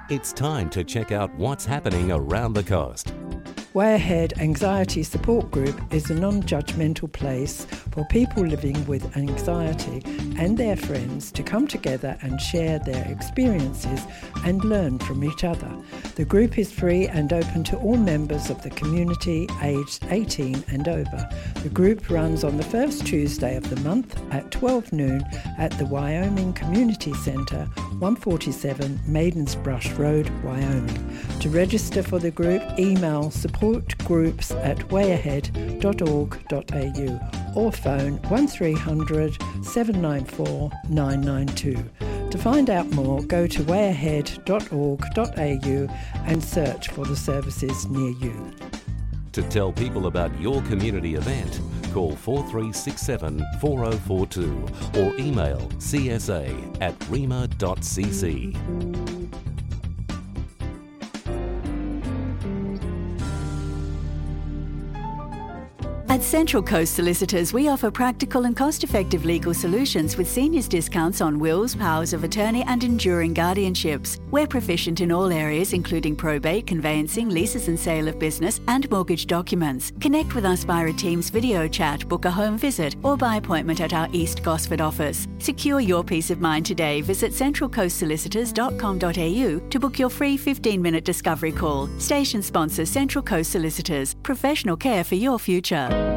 It's time to check out what's happening around the coast. Way Ahead Anxiety Support Group is a non-judgmental place for people living with anxiety and their friends to come together and share their experiences and learn from each other. The group is free and open to all members of the community aged 18 and over. The group runs on the first Tuesday of the month at 12 noon at the Wyoming Community Centre, 147 Maidens Brush Road, Wyoming. To register for the group, email supportgroups@wayahead.org.au or phone 1300 794 992. To find out more, go to wayahead.org.au and search for the services near you. To tell people about your community event, call 4367 4042 or email csa@rema.cc. At Central Coast Solicitors, we offer practical and cost-effective legal solutions with seniors discounts on wills, powers of attorney and enduring guardianships. We're proficient in all areas including probate, conveyancing, leases and sale of business and mortgage documents. Connect with us via a Teams video chat, book a home visit or by appointment at our East Gosford office. Secure your peace of mind today. Visit centralcoastsolicitors.com.au to book your free 15-minute discovery call. Station sponsor Central Coast Solicitors. Professional care for your future.